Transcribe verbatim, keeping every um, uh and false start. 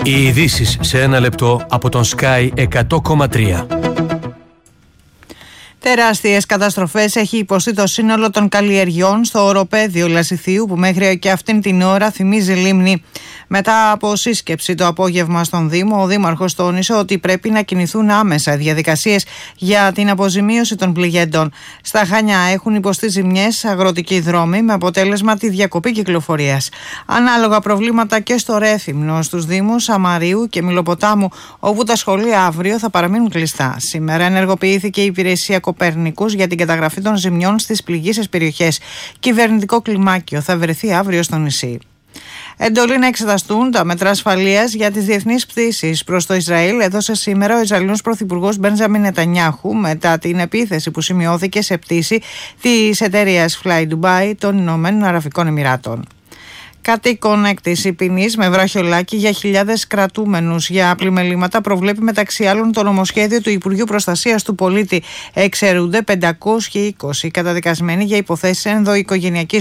Οι ειδήσεις σε ένα λεπτό από τον Sky εκατό κόμμα τρία. Τεράστιες καταστροφές έχει υποστεί το σύνολο των καλλιεργειών στο οροπέδιο Λασιθίου, που μέχρι και αυτήν την ώρα θυμίζει λίμνη. Μετά από σύσκεψη το απόγευμα στον Δήμο, ο Δήμαρχος τόνισε ότι πρέπει να κινηθούν άμεσα διαδικασίες για την αποζημίωση των πληγέντων. Στα Χανιά έχουν υποστεί ζημιές αγροτικοί δρόμοι, με αποτέλεσμα τη διακοπή κυκλοφορίας. Ανάλογα προβλήματα και στο Ρέθυμνο, στους Δήμους Αμαρίου και Μιλοποτάμου, όπου τα σχολεία αύριο θα παραμείνουν κλειστά. Σήμερα ενεργοποιήθηκε η υπηρεσία Κοπέρνικους για την καταγραφή των ζημιών στις πληγείσες περιοχές. Κυβερνητικό κλιμάκιο θα βρεθεί αύριο στο νησί. Εντολή να εξεταστούν τα μέτρα ασφαλείας για τις διεθνείς πτήσεις προς το Ισραήλ έδωσε σήμερα ο Ισραηλινός Πρωθυπουργός Μπέντζαμιν Νετανιάχου, μετά την επίθεση που σημειώθηκε σε πτήση της εταιρείας Fly Dubai των Ηνωμένων Αραβικών Εμιράτων. Κατοίκον έκτηση ποινής με βραχιολάκι για χιλιάδες κρατούμενους για πλημελήματα προβλέπει μεταξύ άλλων το νομοσχέδιο του Υπουργείου Προστασίας του Πολίτη. Εξαιρούνται πεντακόσιοι είκοσι καταδικασμένοι για υποθέσεις ενδοοικογενειακής